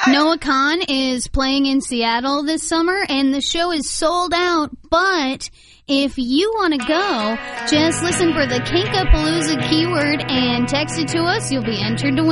Noah Kahn is playing in Seattle this summer, and the show is sold out, but if you want to go, just listen for the Kinkapalooza keyword and text it to us. You'll be entered to win.